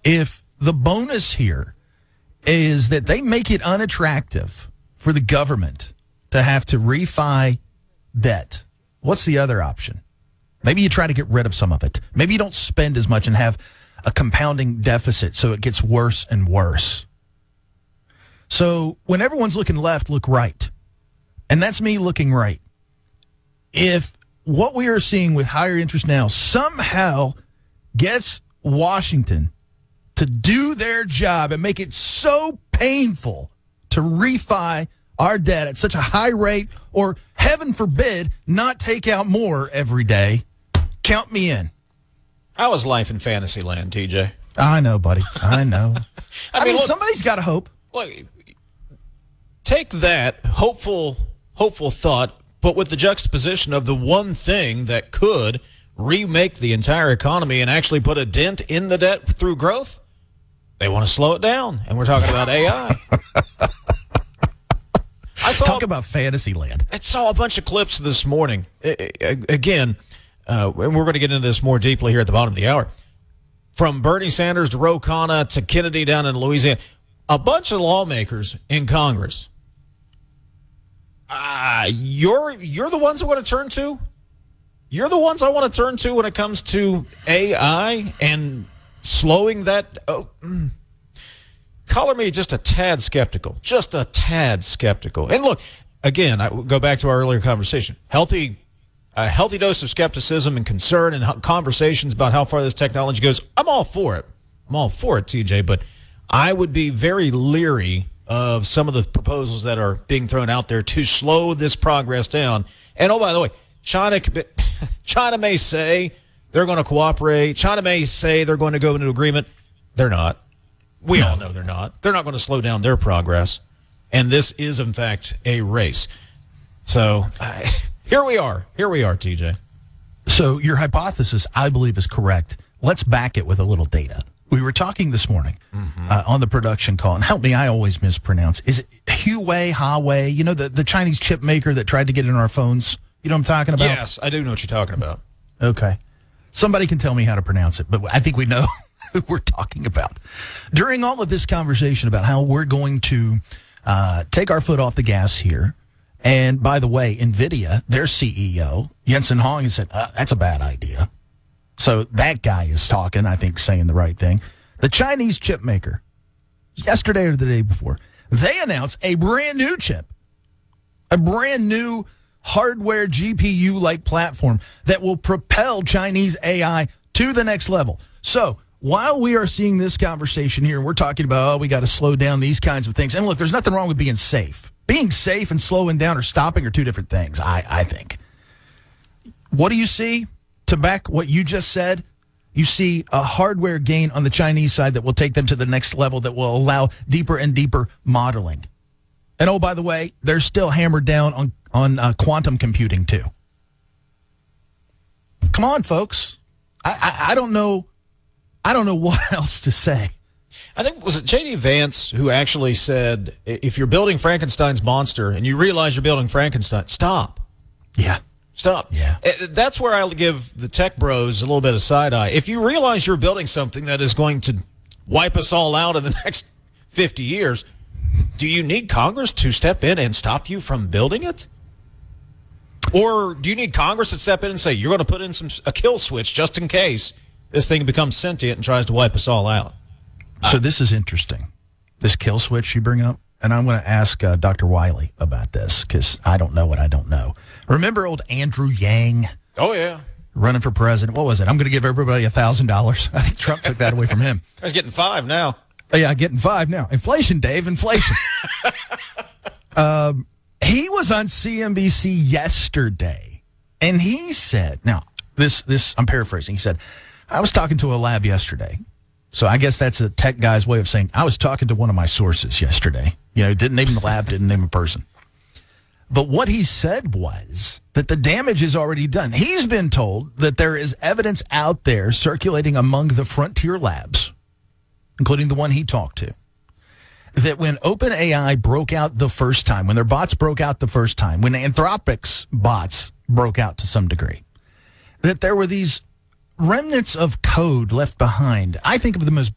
if the bonus here is that they make it unattractive for the government to have to refi debt, what's the other option? Maybe you try to get rid of some of it. Maybe you don't spend as much and have a compounding deficit so it gets worse and worse. So when everyone's looking left, look right. And that's me looking right. If what we are seeing with higher interest now somehow gets Washington to do their job and make it so painful to refi our debt at such a high rate, or heaven forbid, not take out more every day, count me in. How is life in fantasy land, TJ? I know, buddy. I know. I mean, look, somebody's got to hope. Look, take that hopeful thought, but with the juxtaposition of the one thing that could remake the entire economy and actually put a dent in the debt through growth. They want to slow it down, and we're talking about AI. Talk about fantasy land. I saw a bunch of clips this morning. Again, and we're going to get into this more deeply here at the bottom of the hour. From Bernie Sanders to Ro Khanna to Kennedy down in Louisiana, a bunch of lawmakers in Congress. You're the ones I want to turn to. You're the ones I want to turn to when it comes to AI and slowing that. Color me just a tad skeptical. Just a tad skeptical. And look, again, I go back to our earlier conversation. A healthy dose of skepticism and concern and conversations about how far this technology goes. I'm all for it. I'm all for it, TJ. But I would be very leery of some of the proposals that are being thrown out there to slow this progress down. And, oh, by the way, China may say they're going to cooperate. China may say they're going to go into agreement. They're not. We all know they're not. They're not going to slow down their progress. And this is, in fact, a race. So here we are. Here we are, TJ. So your hypothesis, I believe, is correct. Let's back it with a little data. We were talking this morning on the production call, and help me, I always mispronounce. Is it Huawei? You know, the Chinese chip maker that tried to get in our phones? You know what I'm talking about? Yes, I do know what you're talking about. Okay. Somebody can tell me how to pronounce it, but I think we know who we're talking about. During all of this conversation about how we're going to take our foot off the gas here, and by the way, NVIDIA, their CEO, Jensen Huang, has said, that's a bad idea. So that guy is talking, I think, saying the right thing. The Chinese chip maker, yesterday or the day before, they announced a brand new chip, a brand new hardware GPU-like platform that will propel Chinese AI to the next level. So while we are seeing this conversation here, we're talking about, we got to slow down these kinds of things. And look, there's nothing wrong with being safe. Being safe and slowing down or stopping are two different things, I think. What do you see? To back what you just said, you see a hardware gain on the Chinese side that will take them to the next level, that will allow deeper and deeper modeling. And oh, by the way, they're still hammered down on quantum computing too. Come on, folks. I don't know. I don't know what else to say. I think, was it J.D. Vance who actually said, if you're building Frankenstein's monster and you realize you're building Frankenstein, stop. Yeah. Stop. Yeah. That's where I'll give the tech bros a little bit of side eye. If you realize you're building something that is going to wipe us all out in the next 50 years, do you need Congress to step in and stop you from building it? Or do you need Congress to step in and say, you're going to put in a kill switch just in case this thing becomes sentient and tries to wipe us all out? So this is interesting, this kill switch you bring up. And I'm going to ask Dr. Wiley about this because I don't know what I don't know. Remember old Andrew Yang? Oh, yeah. Running for president. What was it? I'm going to give everybody $1,000. I think Trump took that away from him. He's getting 5 now. Yeah, getting 5 now. Inflation, Dave, inflation. He was on CNBC yesterday, and he said, now, this I'm paraphrasing. He said, I was talking to a lab yesterday. So I guess that's a tech guy's way of saying, I was talking to one of my sources yesterday. You know, didn't name the lab, didn't name a person. But what he said was that the damage is already done. He's been told that there is evidence out there circulating among the frontier labs, including the one he talked to, that when OpenAI broke out the first time, when their bots broke out the first time, when Anthropic's bots broke out to some degree, that there were these remnants of code left behind. I think of them as